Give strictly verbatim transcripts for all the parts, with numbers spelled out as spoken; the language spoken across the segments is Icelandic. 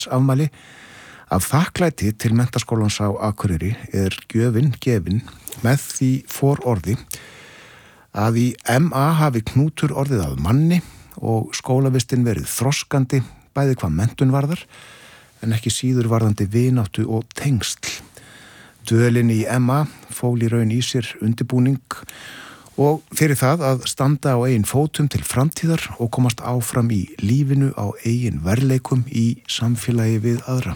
afmæli. Af þakklæti til Menntaskólans á Akureyri er gjöfin gefin með því fororði að í M A hafi Knútur orðið að manni og skólavistin verið þroskandi, bæði hvað menntun varðar, en ekki síður varðandi vináttu og tengsl. Dvölin í M A fól í raun í sér undirbúning og fyrir það að standa á eigin fótum til framtíðar og komast áfram í lífinu á eigin verleikum í samfélagi við aðra.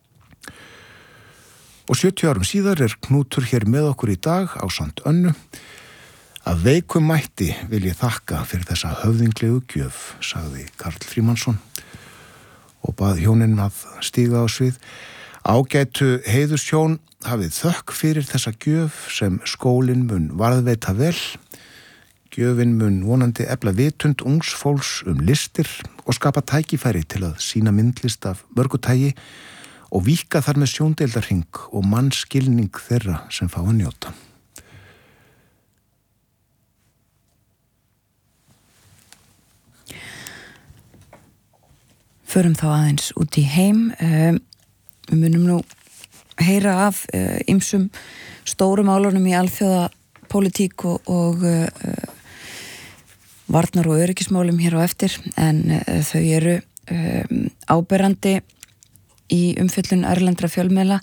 Og sjötíu árum síðar er Knútur hér með okkur í dag ásamt Önnu. Að veikum mætti vil ég þakka fyrir þessa höfðinglegu gjöf, sagði Karl Frímannsson og bað hjónin að stíga á svið. Ágætu heiðurshjón, hafið þökk fyrir þessa gjöf sem skólinn mun varðveita vel. Gjöfin mun vonandi efla vitund ungs fólks um listir og skapa tækifæri til að sýna myndlist af mörgutægi og víkka þar með sjóndeildarhring og mannskilning þeirra sem fá að njóta. Förum þá aðeins út í heim. Við munum nú heyra af ýmsum stórum álunum í alþjóðapólitík og, og uh, varnar- og öryggismálum hér á eftir, en uh, þau eru um, áberandi í umfjöllun erlendra fjölmiðla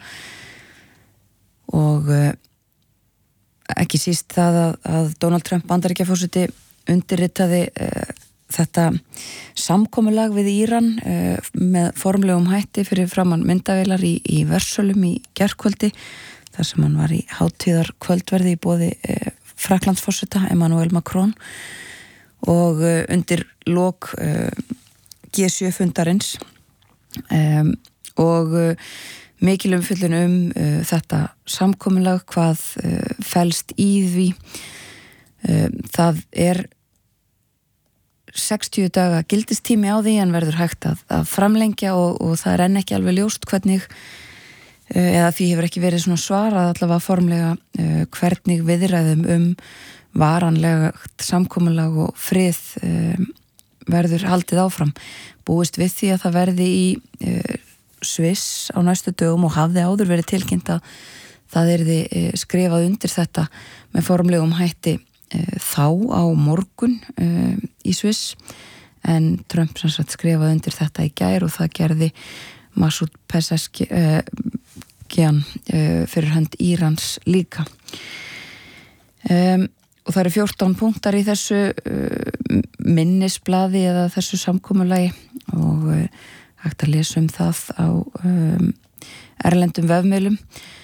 og uh, ekki síst það að, að Donald Trump Bandaríkjaforseti undirritaði uh, þetta samkomulag við Íran uh, með formlegum hætti fyrir framan myndavélar í, í Versölum í gærkvöldi, þar sem hann var í hátíðar kvöldverði í boði uh, Frakklandsforseta Emmanuel Macron og uh, undir lok uh, G sjö fundarins um, og uh, mikil umfjöllun um uh, þetta samkomulag, hvað uh, felst í því. Uh, það er sextíu daga gildistími á því en verður hægt að, að framlengja og, og það er enn ekki alveg ljóst hvernig eða því hefur ekki verið svona svarað allavega formlega uh, hvernig viðræðum um varanlegt samkomulag og frið uh, verður haldið áfram. Búist við því að það verði í uh, Sviss á næstu dögum og hafði áður verið tilkynnt að það yrði uh, skrifað undir þetta með formlegum hætti þá á morgun uh, í Sviss, en Trump sem sagt skrifaði undir þetta í gær og það gerði Masoud Pezeshkian uh, uh, fyrir hönd Írans líka. Um, og það eru fjórtán punktar í þessu uh, minnisblaði eða þessu samkomulagi og uh, hægt að lesa um það á um, erlendum vefmiðlum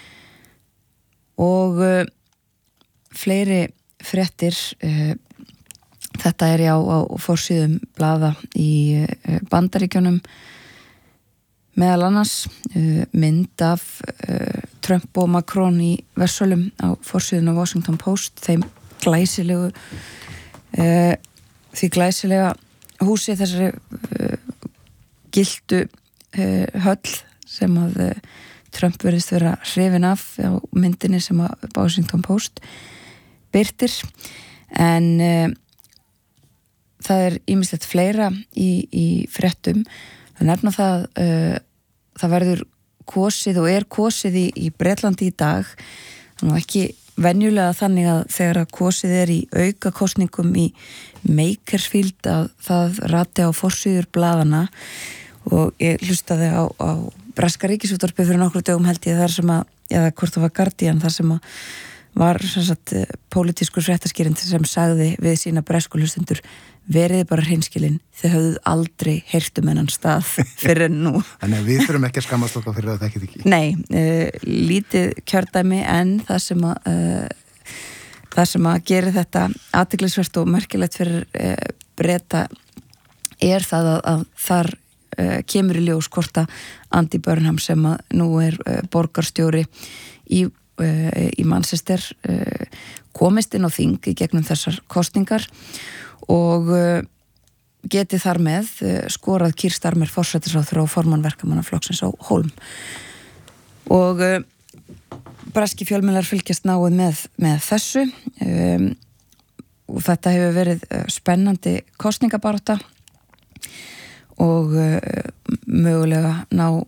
og uh, fleiri fréttir. Uh, þetta er já á forsíðum blaða í uh, Bandaríkjunum, meðal annars uh, mynd af uh, Trump og Macron í Versölum á forsíðun af Washington Post, þeim glæsilegu uh, því glæsilega húsi, þessari uh, gildu uh, höll sem að uh, Trump verðist vera hrifinn af á myndinni sem að Washington Post birtir, en uh, það er ýmislegt fleira í, í fréttum. Það nefna það uh, það verður kosið og er kosið í, í Bretlandi í dag, þannig ekki venjulega þannig að þegar að kosið er í auka kosningum í Makersfield að það rati á forsíður blaðana, og ég hlustaði á, á breska ríkisútvarpið fyrir nokkru dögum held ég þar sem að, eða hvort það var Guardian, þar sem að var sem sagt pólitískur fréttaskýrandi sem sagði við sína bresku hlustendur: veriði bara hreinskilin, þau höfðu aldrei heyrt um þennan stað fyrir en nú. Þannig að við þurfum ekki að skammast okkar fyrir að þekkið ekki. Nei, uh, lítið kjördæmi, en það sem að uh, það sem að gera þetta athyglisvert og merkilegt fyrir uh, Breta er það að, að þar uh, kemur í ljós hvort að Andy Burnham, sem að nú er uh, borgarstjóri í í Manchester, komist inn á þing í gegnum þessar kosningar og geti þar með skorað Keir Starmer forsætisráðherra og formann verkamannaflokksins á hólm. Og breski fjölmiðlar fylgjast náið með, með þessu um, og þetta hefur verið spennandi kosningabarátta og uh, mögulega ná